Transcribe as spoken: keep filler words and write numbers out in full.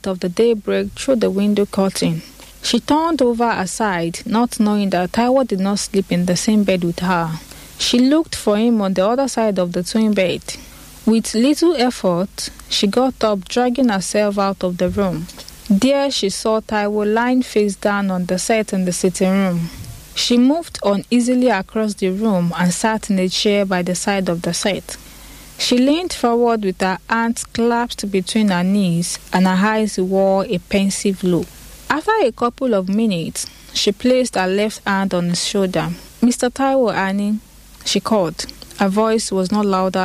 of the daybreak through the window curtain. She turned over aside, not knowing that Taiwo did not sleep in the same bed with her. She looked for him on the other side of the twin bed. With little effort, she got up, dragging herself out of the room. There she saw Taiwo lying face down on the set in the sitting room. She moved uneasily across the room and sat in a chair by the side of the set. She leaned forward with her hands clasped between her knees, and her eyes wore a pensive look. After a couple of minutes, she placed her left hand on his shoulder. "Mister Taiwo, Annie," she called. Her voice was not louder